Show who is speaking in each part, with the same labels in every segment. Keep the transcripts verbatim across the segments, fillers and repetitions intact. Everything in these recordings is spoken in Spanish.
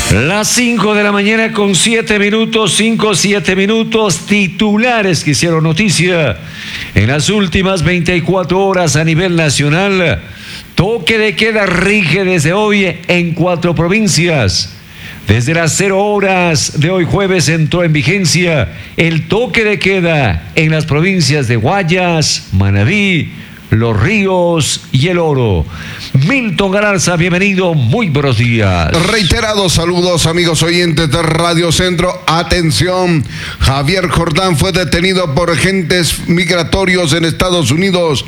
Speaker 1: Las cinco de la mañana con siete minutos, cinco, siete minutos, titulares que hicieron noticia en las últimas veinticuatro horas a nivel nacional. Toque de queda rige desde hoy en cuatro provincias. Desde las cero horas de hoy jueves entró en vigencia el toque de queda en las provincias de Guayas, Manabí, Los Ríos y El Oro. Milton Galarza, bienvenido, muy buenos días.
Speaker 2: Reiterados saludos, amigos oyentes de Radio Centro. Atención, Javier Jordán fue detenido por agentes migratorios en Estados Unidos.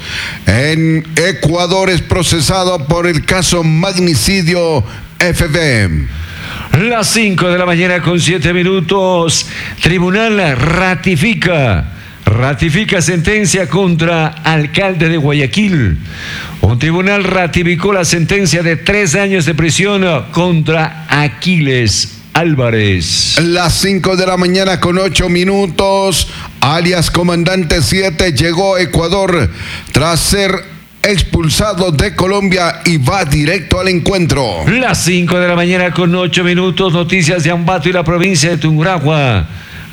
Speaker 2: En Ecuador es procesado por el caso magnicidio F B M.
Speaker 1: Las cinco de la mañana con siete minutos. Tribunal ratifica. Ratifica sentencia contra alcalde de Guayaquil. Un tribunal ratificó la sentencia de tres años de prisión contra Aquiles Álvarez.
Speaker 2: Las cinco de la mañana con ocho minutos. Alias Comandante siete llegó a Ecuador tras ser expulsado de Colombia y va directo al encuentro.
Speaker 1: Las cinco de la mañana con ocho minutos. Noticias de Ambato y la provincia de Tungurahua.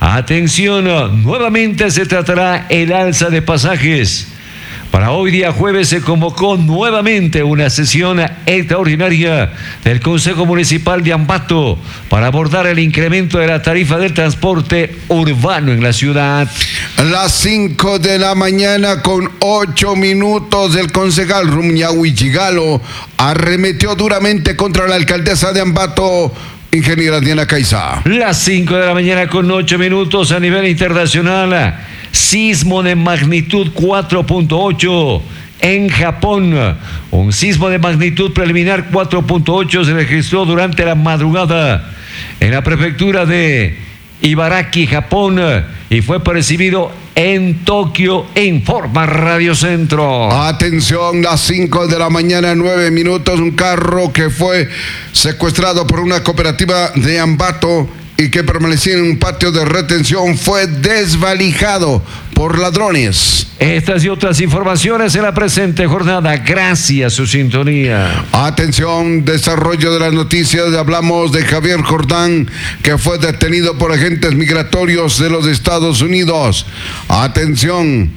Speaker 1: Atención, nuevamente se tratará el alza de pasajes. Para hoy día jueves se convocó nuevamente una sesión extraordinaria del Consejo Municipal de Ambato para abordar el incremento de la tarifa del transporte urbano en la ciudad.
Speaker 2: Las cinco de la mañana con ocho minutos, el concejal Rumiñahui Chigalo arremetió duramente contra la alcaldesa de Ambato, ingeniera Diana Caiza.
Speaker 1: Las cinco de la mañana con ocho minutos a nivel internacional. Sismo de magnitud cuatro punto ocho en Japón. Un sismo de magnitud preliminar cuatro punto ocho se registró durante la madrugada en la prefectura de Ibaraki, Japón, y fue percibido en Tokio, informa Radio Centro.
Speaker 2: Atención, las cinco de la mañana, nueve minutos, un carro que fue secuestrado por una cooperativa de Ambato y que permanecía en un patio de retención fue desvalijado por ladrones.
Speaker 1: Estas y otras informaciones en la presente jornada. Gracias a su sintonía.
Speaker 2: Atención, desarrollo de las noticias. Hablamos de Javier Jordán, que fue detenido por agentes migratorios de los Estados Unidos. Atención,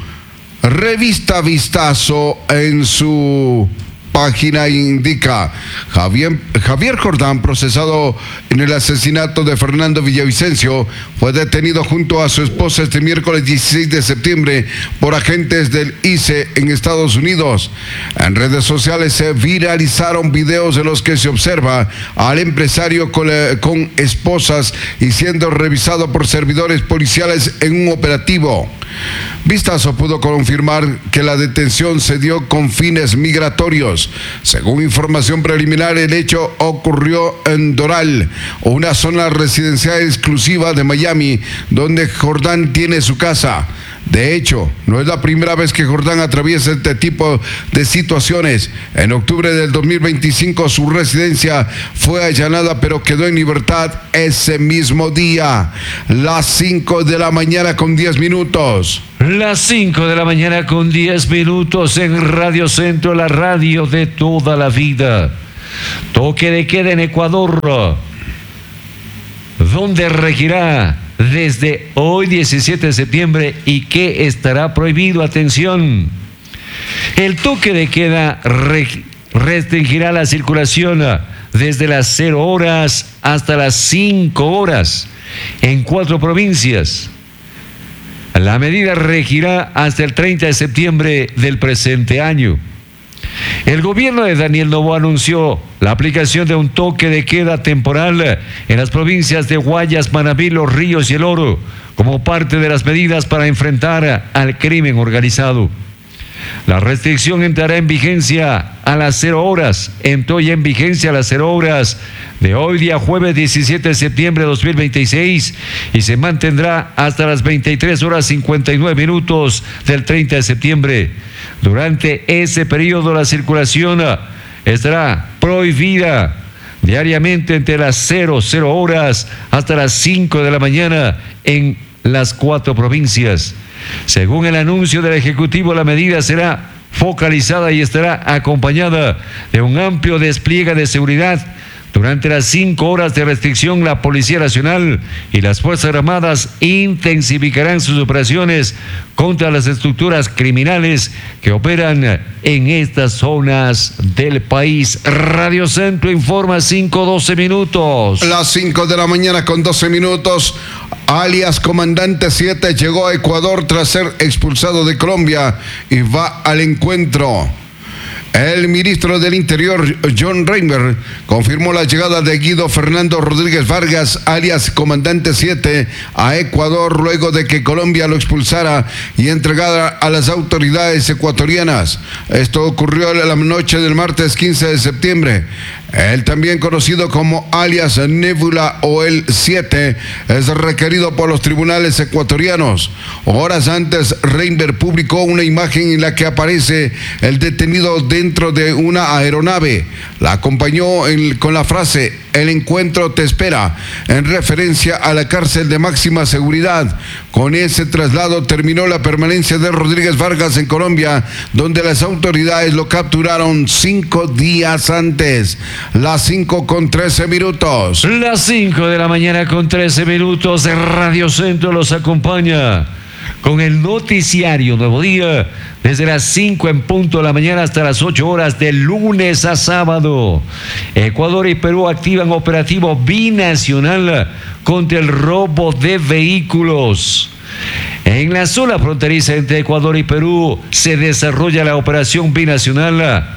Speaker 2: revista Vistazo en su página indica: Javier, Javier Jordán, procesado en el asesinato de Fernando Villavicencio, fue detenido junto a su esposa este miércoles dieciséis de septiembre por agentes del I C E en Estados Unidos. En redes sociales se viralizaron videos en los que se observa al empresario con, con esposas y siendo revisado por servidores policiales en un operativo. Vistazo pudo confirmar que la detención se dio con fines migratorios. Según información preliminar, el hecho ocurrió en Doral, una zona residencial exclusiva de Miami, donde Jordán tiene su casa. De hecho, no es la primera vez que Jordán atraviesa este tipo de situaciones. En octubre del dos mil veinticinco, su residencia fue allanada, pero quedó en libertad ese mismo día. Las cinco de la mañana con diez minutos.
Speaker 1: Las cinco de la mañana con diez minutos en Radio Centro, la radio de toda la vida. Toque de queda en Ecuador, donde regirá desde hoy diecisiete de septiembre y que estará prohibido. Atención, el toque de queda restringirá la circulación desde las cero horas hasta las cinco horas en cuatro provincias. La medida regirá hasta el treinta de septiembre del presente año. El gobierno de Daniel Noboa anunció la aplicación de un toque de queda temporal en las provincias de Guayas, Manabí, Los Ríos y El Oro, como parte de las medidas para enfrentar al crimen organizado. La restricción entrará en vigencia a las cero horas, entró ya en vigencia a las cero horas de hoy día jueves diecisiete de septiembre de dos mil veintiséis y se mantendrá hasta las veintitrés horas cincuenta y nueve minutos del treinta de septiembre. Durante ese periodo la circulación estará prohibida diariamente entre las cero horas hasta las cinco de la mañana en las cuatro provincias. Según el anuncio del Ejecutivo, la medida será focalizada y estará acompañada de un amplio despliegue de seguridad Durante las cinco horas de restricción, la Policía Nacional y las Fuerzas Armadas intensificarán sus operaciones contra las estructuras criminales que operan en estas zonas del país. Radio Centro informa cinco doce minutos.
Speaker 2: Las cinco de la mañana con doce minutos. Alias Comandante siete llegó a Ecuador tras ser expulsado de Colombia y va al encuentro. El ministro del Interior, John Reinberg, confirmó la llegada de Guido Fernando Rodríguez Vargas, alias Comandante siete, a Ecuador luego de que Colombia lo expulsara y entregara a las autoridades ecuatorianas. Esto ocurrió la noche del martes quince de septiembre. Él, también conocido como alias Nebula o el siete, es requerido por los tribunales ecuatorianos. Horas antes, Reinberg publicó una imagen en la que aparece el detenido dentro de una aeronave. La acompañó en, con la frase "El encuentro te espera", en referencia a la cárcel de máxima seguridad. Con ese traslado terminó la permanencia de Rodríguez Vargas en Colombia, donde las autoridades lo capturaron cinco días antes. Las cinco con trece minutos.
Speaker 1: Las cinco de la mañana con trece minutos. Radio Centro los acompaña con el noticiario Nuevo Día desde las cinco en punto de la mañana hasta las ocho horas de lunes a sábado. Ecuador y Perú activan operativo binacional contra el robo de vehículos. En la zona fronteriza entre Ecuador y Perú se desarrolla la operación binacional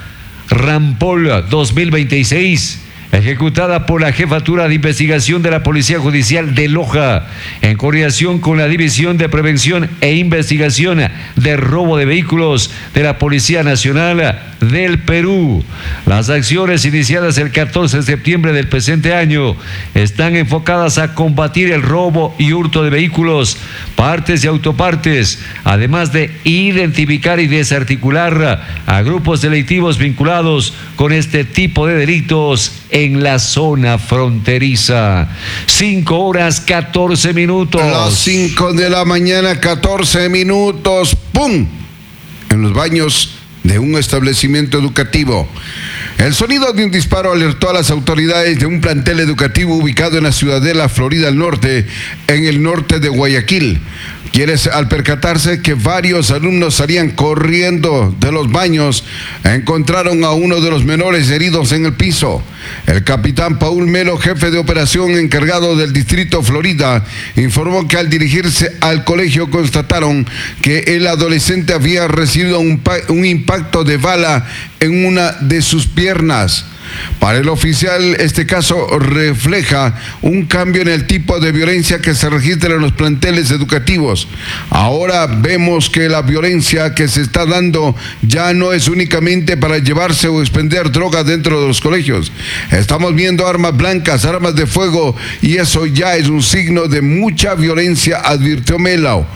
Speaker 1: Rampol dos mil veintiséis, ejecutada por la Jefatura de Investigación de la Policía Judicial de Loja, en coordinación con la División de Prevención e Investigación de Robo de Vehículos de la Policía Nacional del Perú. Las acciones iniciadas el catorce de septiembre del presente año están enfocadas a combatir el robo y hurto de vehículos, partes y autopartes, además de identificar y desarticular a grupos delictivos vinculados con este tipo de delitos en la zona fronteriza. Cinco horas catorce minutos.
Speaker 2: Las cinco de la mañana, catorce minutos. ¡Pum! En los baños de un establecimiento educativo. El sonido de un disparo alertó a las autoridades de un plantel educativo ubicado en la Ciudadela, Florida del Norte, en el norte de Guayaquil, quienes, al percatarse que varios alumnos salían corriendo de los baños, encontraron a uno de los menores heridos en el piso. El capitán Paul Melo, jefe de operación encargado del distrito Florida, informó que al dirigirse al colegio constataron que el adolescente había recibido un, un impacto de bala en una de sus piernas. Para el oficial, este caso refleja un cambio en el tipo de violencia que se registra en los planteles educativos. Ahora vemos que la violencia que se está dando ya no es únicamente para llevarse o expender droga dentro de los colegios. Estamos viendo armas blancas, armas de fuego, y eso ya es un signo de mucha violencia, advirtió Melo.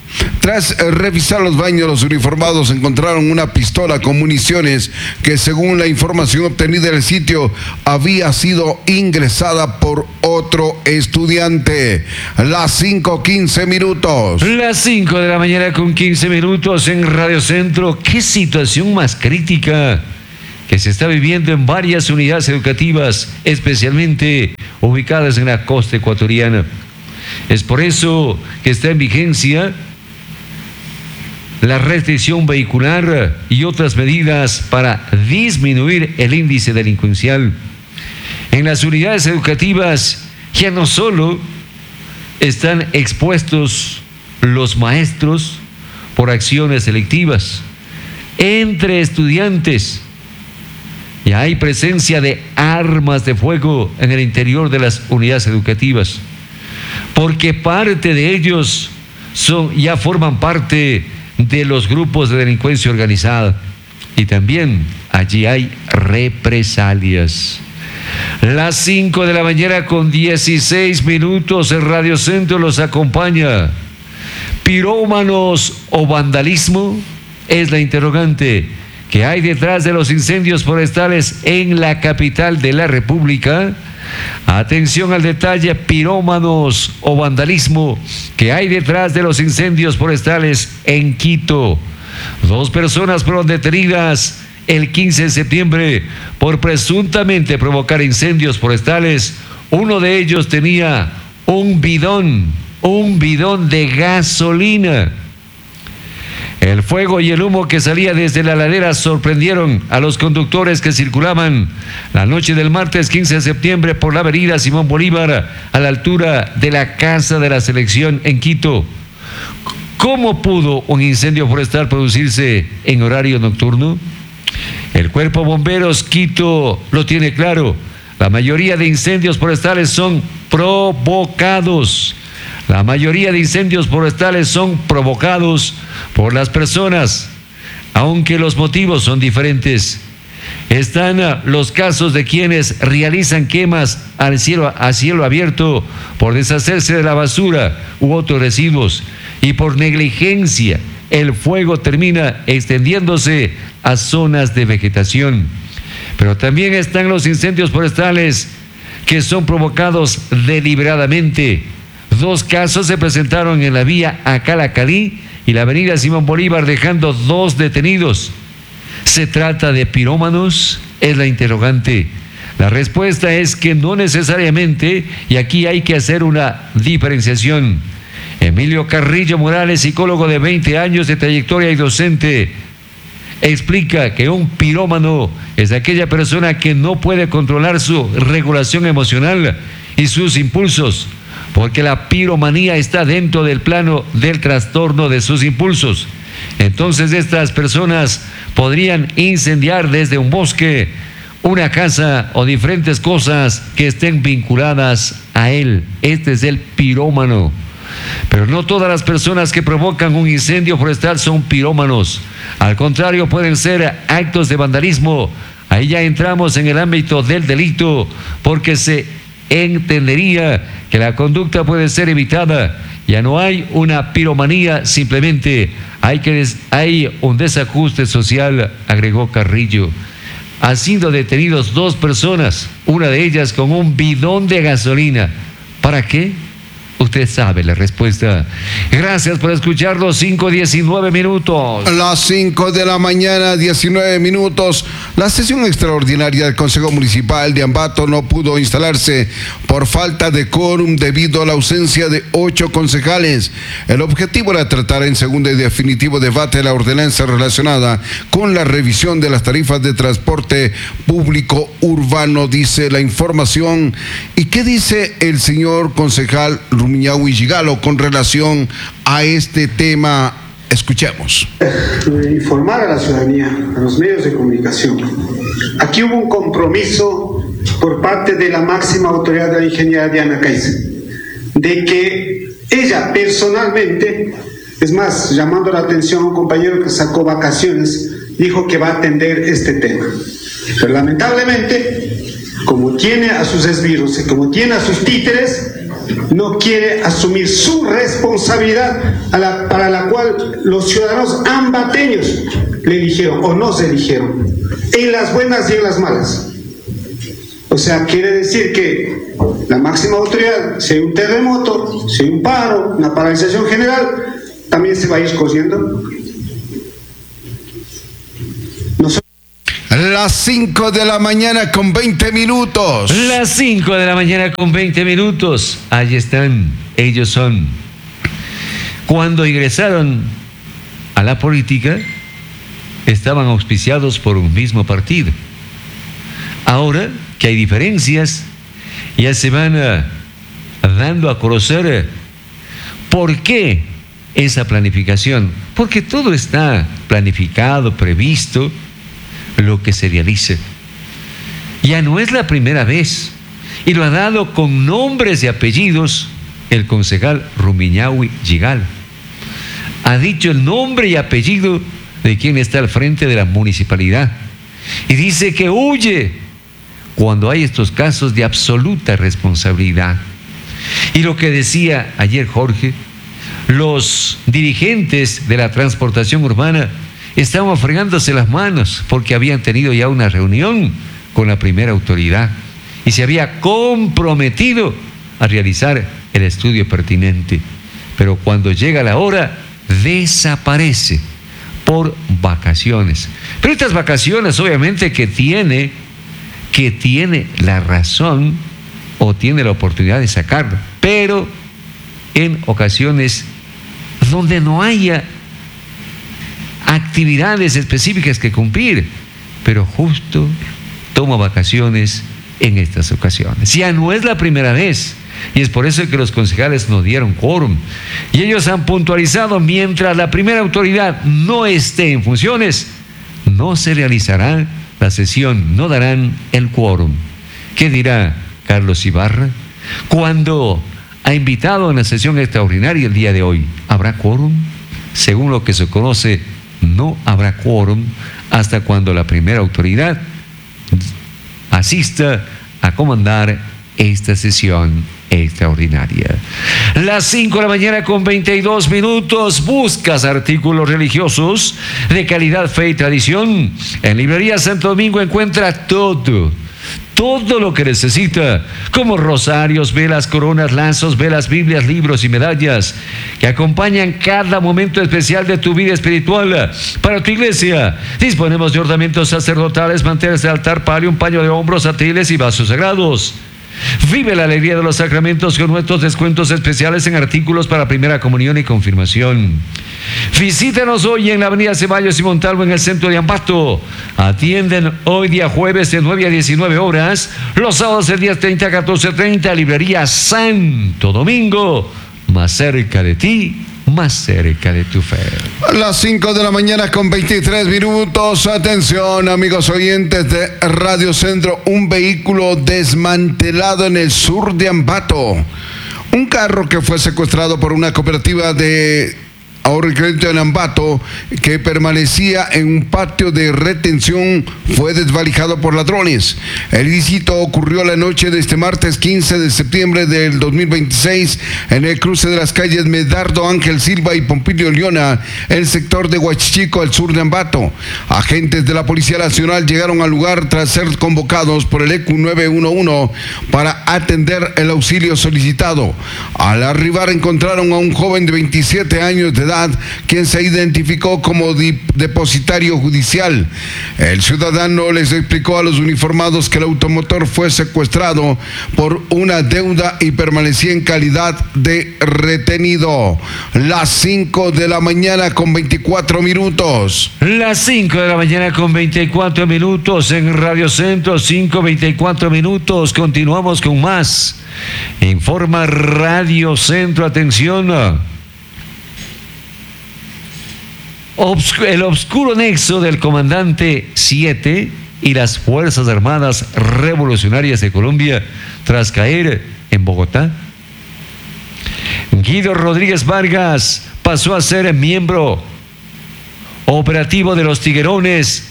Speaker 2: Tras revisar los baños, los uniformados encontraron una pistola con municiones que, según la información obtenida del sitio, había sido ingresada por otro estudiante. Las cinco quince minutos.
Speaker 1: Las cinco de la mañana con quince minutos en Radio Centro. ¿Qué situación más crítica que se está viviendo en varias unidades educativas, especialmente ubicadas en la costa ecuatoriana? Es por eso que está en vigencia la restricción vehicular y otras medidas para disminuir el índice delincuencial. En las unidades educativas ya no solo están expuestos los maestros por acciones selectivas, entre estudiantes ya hay presencia de armas de fuego en el interior de las unidades educativas, porque parte de ellos son, ya forman parte de los grupos de delincuencia organizada, y también allí hay represalias. Las cinco de la mañana con dieciséis minutos en Radio Centro los acompaña. ¿Pirómanos o vandalismo? Es la interrogante que hay detrás de los incendios forestales en la capital de la República. Atención al detalle: pirómanos o vandalismo que hay detrás de los incendios forestales en Quito. Dos personas fueron detenidas el quince de septiembre por presuntamente provocar incendios forestales. Uno de ellos tenía un bidón, un bidón de gasolina. El fuego y el humo que salía desde la ladera sorprendieron a los conductores que circulaban la noche del martes quince de septiembre por la avenida Simón Bolívar a la altura de la Casa de la Selección en Quito. ¿Cómo pudo un incendio forestal producirse en horario nocturno? El Cuerpo Bomberos Quito lo tiene claro. La mayoría de incendios forestales son provocados. La mayoría de incendios forestales son provocados por las personas, aunque los motivos son diferentes. Están los casos de quienes realizan quemas al cielo, a cielo abierto por deshacerse de la basura u otros residuos, y por negligencia el fuego termina extendiéndose a zonas de vegetación. Pero también están los incendios forestales que son provocados deliberadamente. Dos casos se presentaron en la vía Acalacalí y la avenida Simón Bolívar, dejando dos detenidos. ¿Se trata de pirómanos? Es la interrogante. La respuesta es que no necesariamente, y aquí hay que hacer una diferenciación. Emilio Carrillo Morales, psicólogo de veinte años de trayectoria y docente, explica que un pirómano es aquella persona que no puede controlar su regulación emocional y sus impulsos, porque la piromanía está dentro del plano del trastorno de sus impulsos. Entonces estas personas podrían incendiar desde un bosque, una casa o diferentes cosas que estén vinculadas a él. Este es el pirómano. Pero no todas las personas que provocan un incendio forestal son pirómanos. Al contrario, pueden ser actos de vandalismo. Ahí ya entramos en el ámbito del delito, porque se entendería que la conducta puede ser evitada. Ya no hay una piromanía, simplemente hay, que des- hay un desajuste social, agregó Carrillo. Han sido detenidos dos personas, una de ellas con un bidón de gasolina. ¿Para qué? Usted sabe la respuesta. Gracias por escucharnos. cinco diecinueve minutos.
Speaker 2: Las cinco de la mañana, diecinueve minutos. La sesión extraordinaria del Consejo Municipal de Ambato no pudo instalarse por falta de quórum debido a la ausencia de ocho concejales. El objetivo era tratar en segundo y definitivo debate la ordenanza relacionada con la revisión de las tarifas de transporte público urbano, dice la información. ¿Y qué dice el señor concejal Rumiñahui Gigalo con relación a este tema? Escuchemos.
Speaker 3: Informar a la ciudadanía, a los medios de comunicación. Aquí hubo un compromiso por parte de la máxima autoridad de la ingeniera Diana Caiza, de que ella personalmente, es más, llamando la atención a un compañero que sacó vacaciones, dijo que va a atender este tema. Pero lamentablemente, como tiene a sus esbirros y como tiene a sus títeres, no quiere asumir su responsabilidad a la, para la cual los ciudadanos ambateños le eligieron o nos eligieron, en las buenas y en las malas. O sea, quiere decir que la máxima autoridad, si hay un terremoto, si hay un paro, una paralización general, también se va a ir corriendo. Nosotros
Speaker 2: Las cinco de la mañana con veinte minutos.
Speaker 1: Las cinco de la mañana con veinte minutos. Ahí están. Ellos son. Cuando ingresaron a la política, estaban auspiciados por un mismo partido. Ahora que hay diferencias, ya se van uh, dando a conocer uh, por qué esa planificación. Porque todo está planificado, previsto, lo que se realice. Ya no es la primera vez, y lo ha dado con nombres y apellidos el concejal Rumiñahui Gigalo. Ha dicho el nombre y apellido de quien está al frente de la municipalidad y dice que huye cuando hay estos casos de absoluta responsabilidad. Y lo que decía ayer Jorge, los dirigentes de la transportación urbana estaban fregándose las manos porque habían tenido ya una reunión con la primera autoridad y se había comprometido a realizar el estudio pertinente. Pero cuando llega la hora, desaparece por vacaciones. Pero Pero estas vacaciones, obviamente, que tiene, que tiene la razón o tiene la oportunidad de sacarlo, pero en ocasiones donde no haya actividades específicas que cumplir, pero justo toma vacaciones en estas ocasiones. Ya no es la primera vez, y es por eso que los concejales no dieron quórum, y ellos han puntualizado: mientras la primera autoridad no esté en funciones, no se realizará la sesión, no darán el quórum. ¿Qué dirá Carlos Ibarra cuando ha invitado a una sesión extraordinaria el día de hoy? ¿Habrá quórum? Según lo que se conoce, no habrá quórum hasta cuando la primera autoridad asista a comandar esta sesión extraordinaria. Las cinco de la mañana con veintidós minutos. ¿Buscas artículos religiosos de calidad, fe y tradición? En Librería Santo Domingo encuentra todo. Todo lo que necesita, como rosarios, velas, coronas, lazos, velas, Biblias, libros y medallas que acompañan cada momento especial de tu vida espiritual. Para tu iglesia disponemos de ornamentos sacerdotales, manteles de altar, palio, un paño de hombros, atiles y vasos sagrados. Vive la alegría de los sacramentos con nuestros descuentos especiales en artículos para primera comunión y confirmación. Visítanos hoy en la avenida Ceballos y Montalvo, en el centro de Ambato. Atienden hoy día jueves de nueve a diecinueve horas, los sábados de diez treinta a catorce treinta. Librería Santo Domingo, más cerca de ti, más cerca de tu fe.
Speaker 2: A las cinco de la mañana con veintitrés minutos. Atención, amigos oyentes de Radio Centro. Un vehículo desmantelado en el sur de Ambato. Un carro que fue secuestrado por una cooperativa de ahorro y crédito en Ambato, que permanecía en un patio de retención, fue desvalijado por ladrones. El ilícito ocurrió la noche de este martes quince de septiembre del dos mil veintiséis en el cruce de las calles Medardo Ángel Silva y Pompilio Liona, el sector de Huachichico, al sur de Ambato. Agentes de la Policía Nacional llegaron al lugar tras ser convocados por el E Q nueve uno uno para atender el auxilio solicitado. Al arribar encontraron a un joven de veintisiete años de edad, quien se identificó como depositario judicial. El ciudadano les explicó a los uniformados que el automotor fue secuestrado por una deuda y permanecía en calidad de retenido. Las cinco de la mañana con veinticuatro minutos.
Speaker 1: Las cinco de la mañana con veinticuatro minutos en Radio Centro, cinco veinticuatro minutos. Continuamos con más. Informa Radio Centro, atención. El obscuro nexo del comandante siete y las Fuerzas Armadas Revolucionarias de Colombia tras caer en Bogotá. Guido Rodríguez Vargas pasó a ser miembro operativo de los Tiguerones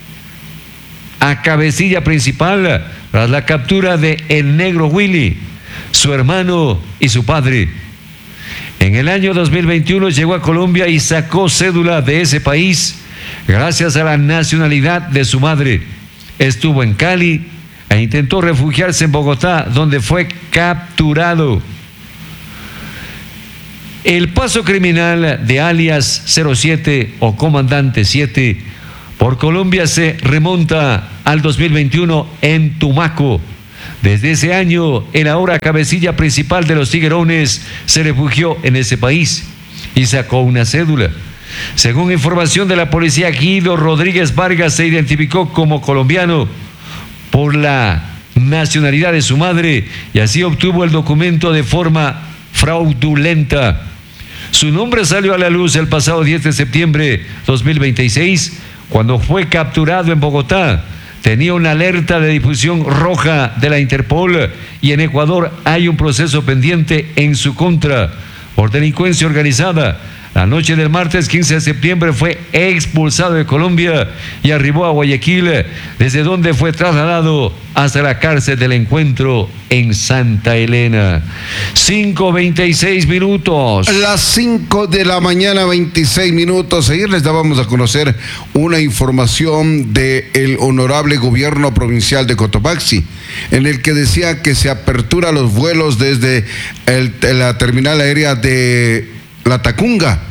Speaker 1: a cabecilla principal tras la captura de El Negro Willy, su hermano y su padre. En el año dos mil veintiuno llegó a Colombia y sacó cédula de ese país gracias a la nacionalidad de su madre. Estuvo en Cali e intentó refugiarse en Bogotá, donde fue capturado. El paso criminal de alias cero siete o Comandante siete por Colombia se remonta al dos mil veintiuno en Tumaco. Desde ese año, el ahora cabecilla principal de los Tiguerones se refugió en ese país y sacó una cédula. Según información de la policía, Guido Rodríguez Vargas se identificó como colombiano por la nacionalidad de su madre y así obtuvo el documento de forma fraudulenta. Su nombre salió a la luz el pasado diez de septiembre de dos mil veintiséis, cuando fue capturado en Bogotá. Tenía una alerta de difusión roja de la Interpol y en Ecuador hay un proceso pendiente en su contra por delincuencia organizada. La noche del martes quince de septiembre fue expulsado de Colombia y arribó a Guayaquil, desde donde fue trasladado hasta la cárcel del Encuentro en Santa Elena. cinco veintiséis minutos.
Speaker 2: Las cinco de la mañana, veintiséis minutos. Ayer les dábamos a conocer una información del honorable gobierno provincial de Cotopaxi, en el que decía que se apertura los vuelos desde el, la terminal aérea de La Tacunga.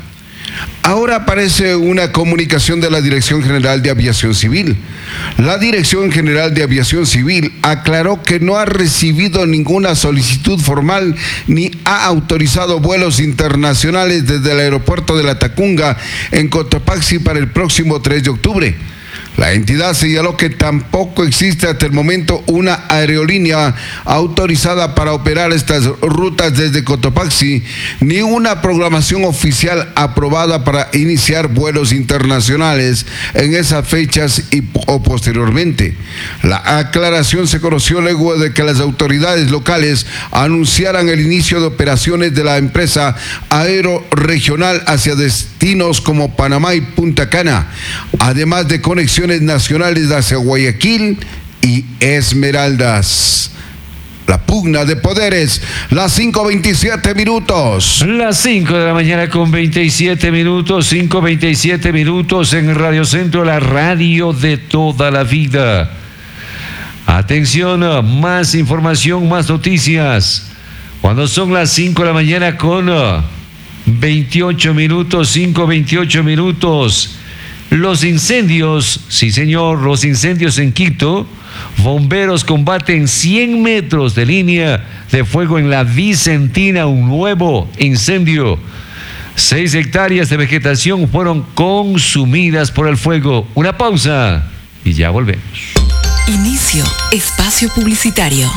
Speaker 2: Ahora aparece una comunicación de la Dirección General de Aviación Civil. La Dirección General de Aviación Civil aclaró que no ha recibido ninguna solicitud formal ni ha autorizado vuelos internacionales desde el aeropuerto de La Tacunga en Cotopaxi para el próximo tres de octubre. La entidad señaló que tampoco existe hasta el momento una aerolínea autorizada para operar estas rutas desde Cotopaxi, ni una programación oficial aprobada para iniciar vuelos internacionales en esas fechas y, o posteriormente. La aclaración se conoció luego de que las autoridades locales anunciaran el inicio de operaciones de la empresa aeroregional hacia destinos como Panamá y Punta Cana, además de conexiones nacionales hacia Guayaquil y Esmeraldas. La pugna de poderes, las cinco veintisiete minutos.
Speaker 1: Las cinco de la mañana con veintisiete minutos, cinco veintisiete minutos en Radio Centro, la radio de toda la vida. Atención, más información, más noticias. Cuando son las cinco de la mañana con veintiocho minutos, cinco veintiocho minutos. Los incendios, sí señor, los incendios en Quito, bomberos combaten cien metros de línea de fuego en la Vicentina, un nuevo incendio. Seis hectáreas de vegetación fueron consumidas por el fuego. Una pausa y ya volvemos.
Speaker 4: Inicio espacio publicitario.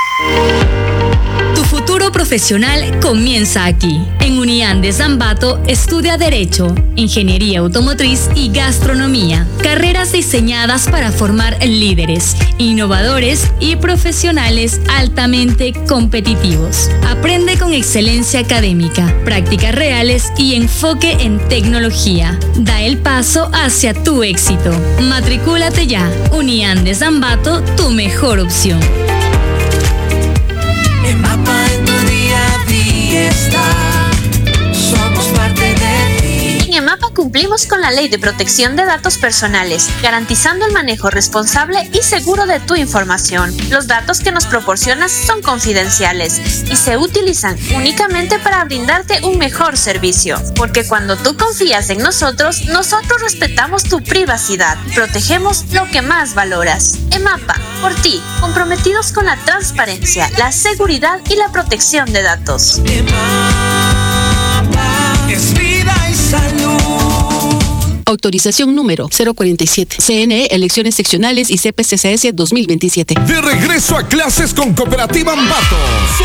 Speaker 4: Tu futuro profesional comienza aquí. En Unián de Zambato estudia Derecho, Ingeniería Automotriz y Gastronomía. Carreras diseñadas para formar líderes, innovadores y profesionales altamente competitivos. Aprende con excelencia académica, prácticas reales y enfoque en tecnología. Da el paso hacia tu éxito. Matricúlate ya. Unián de Zambato, tu mejor opción.
Speaker 5: EMAPA en tu día a día está. Somos parte de ti.
Speaker 6: En EMAPA cumplimos con la Ley de Protección de Datos Personales, garantizando el manejo responsable y seguro de tu información. Los datos que nos proporcionas son confidenciales y se utilizan únicamente para brindarte un mejor servicio. Porque cuando tú confías en nosotros, nosotros respetamos tu privacidad y protegemos lo que más valoras. EMAPA, por ti, comprometidos con la transparencia, la seguridad y la protección de datos.
Speaker 5: EMAPA es vida y salud.
Speaker 7: Autorización número cero cuarenta y siete. C N E, Elecciones Seccionales y C P C C S dos mil veintisiete.
Speaker 8: De regreso a clases con Cooperativa Ambato.